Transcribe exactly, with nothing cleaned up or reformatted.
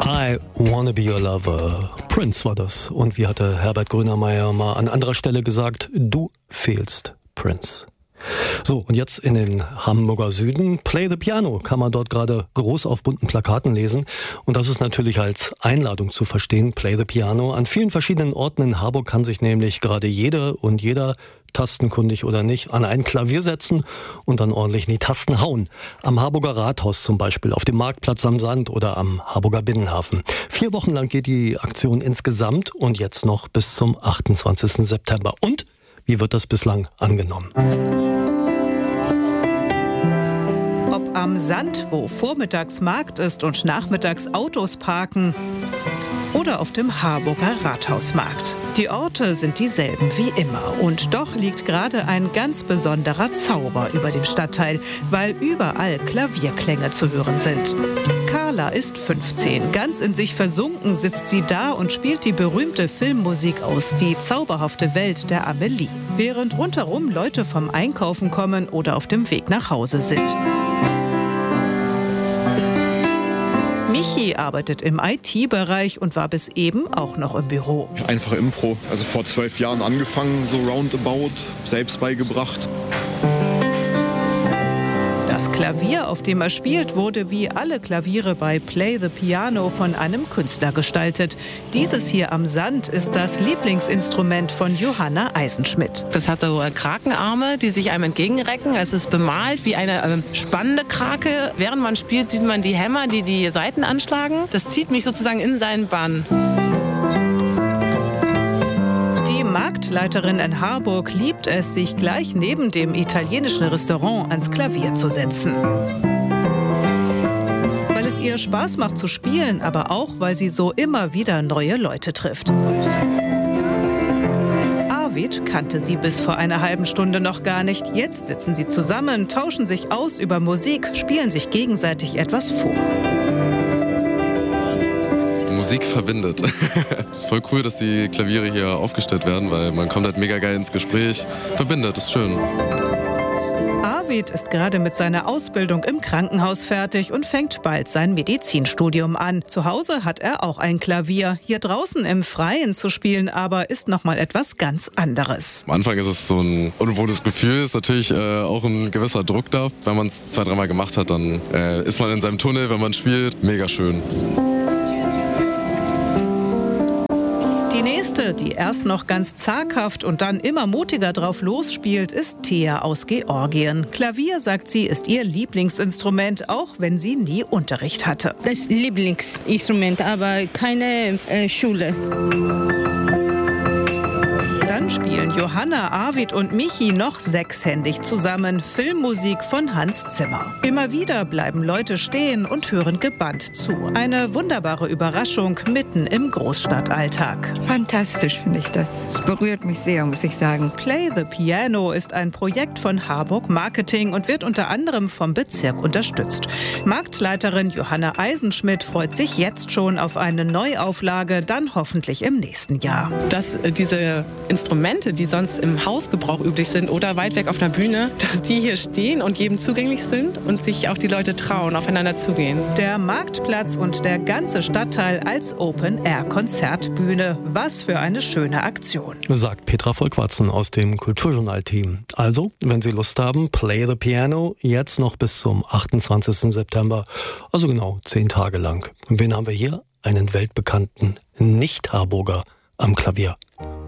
I Wanna Be Your Lover. Prince war das. Und wie hatte Herbert Grönemeyer mal an anderer Stelle gesagt, du fehlst, Prince. So, und jetzt in den Hamburger Süden. Play the Piano kann man dort gerade groß auf bunten Plakaten lesen. Und das ist natürlich als Einladung zu verstehen, Play the Piano. An vielen verschiedenen Orten in Harburg kann sich nämlich gerade jede und jeder, tastenkundig oder nicht, an ein Klavier setzen und dann ordentlich in die Tasten hauen. Am Harburger Rathaus zum Beispiel, auf dem Marktplatz am Sand oder am Harburger Binnenhafen. Vier Wochen lang geht die Aktion insgesamt und jetzt noch bis zum achtundzwanzigsten September. Und wie wird das bislang angenommen? Ob am Sand, wo vormittags Markt ist und nachmittags Autos parken, oder auf dem Harburger Rathausmarkt. Die Orte sind dieselben wie immer. Und doch liegt gerade ein ganz besonderer Zauber über dem Stadtteil, weil überall Klavierklänge zu hören sind. Carla ist fünfzehn. Ganz in sich versunken sitzt sie da und spielt die berühmte Filmmusik aus Die zauberhafte Welt der Amelie. Während rundherum Leute vom Einkaufen kommen oder auf dem Weg nach Hause sind. Michi arbeitet im I T-Bereich und war bis eben auch noch im Büro. Einfache Impro. Also vor zwölf Jahren angefangen, so roundabout, selbst beigebracht. Das Klavier, auf dem er spielt, wurde wie alle Klaviere bei Play the Piano von einem Künstler gestaltet. Dieses hier am Sand ist das Lieblingsinstrument von Johanna Eisenschmidt. Das hat so Krakenarme, die sich einem entgegenrecken. Es ist bemalt wie eine äh, spannende Krake. Während man spielt, sieht man die Hämmer, die die Saiten anschlagen. Das zieht mich sozusagen in seinen Bann. Die Marktleiterin in Harburg liebt es, sich gleich neben dem italienischen Restaurant ans Klavier zu setzen. Weil es ihr Spaß macht zu spielen, aber auch, weil sie so immer wieder neue Leute trifft. Arvid kannte sie bis vor einer halben Stunde noch gar nicht. Jetzt sitzen sie zusammen, tauschen sich aus über Musik, spielen sich gegenseitig etwas vor. Musik verbindet. Es ist voll cool, dass die Klaviere hier aufgestellt werden, weil man kommt halt mega geil ins Gespräch. Verbindet, ist schön. Arvid ist gerade mit seiner Ausbildung im Krankenhaus fertig und fängt bald sein Medizinstudium an. Zu Hause hat er auch ein Klavier. Hier draußen im Freien zu spielen aber ist noch mal etwas ganz anderes. Am Anfang ist es so ein unwohles Gefühl, ist natürlich äh, auch ein gewisser Druck da. Wenn man es zwei, dreimal gemacht hat, dann äh, ist man in seinem Tunnel, wenn man spielt. Mega schön. Die nächste, die erst noch ganz zaghaft und dann immer mutiger drauf losspielt, ist Thea aus Georgien. Klavier, sagt sie, ist ihr Lieblingsinstrument, auch wenn sie nie Unterricht hatte. Das Lieblingsinstrument, aber keine äh, Schule. Dann spielen Johanna, Arvid und Michi noch sechshändig zusammen Filmmusik von Hans Zimmer. Immer wieder bleiben Leute stehen und hören gebannt zu. Eine wunderbare Überraschung mitten im Großstadtalltag. Fantastisch finde ich das. Es berührt mich sehr, muss ich sagen. Play the Piano ist ein Projekt von Harburg Marketing und wird unter anderem vom Bezirk unterstützt. Marktleiterin Johanna Eisenschmidt freut sich jetzt schon auf eine Neuauflage, dann hoffentlich im nächsten Jahr. Dass äh, diese Instrumente, die sonst im Hausgebrauch üblich sind oder weit weg auf einer Bühne, dass die hier stehen und jedem zugänglich sind und sich auch die Leute trauen, aufeinander zugehen. Der Marktplatz und der ganze Stadtteil als Open-Air-Konzertbühne. Was für eine schöne Aktion. Sagt Petra Volkwarzen aus dem Kulturjournal-Team. Also, wenn Sie Lust haben, Play the Piano, jetzt noch bis zum achtundzwanzigsten September. Also genau zehn Tage lang. Und wen haben wir hier? Einen weltbekannten Nicht-Harburger am Klavier.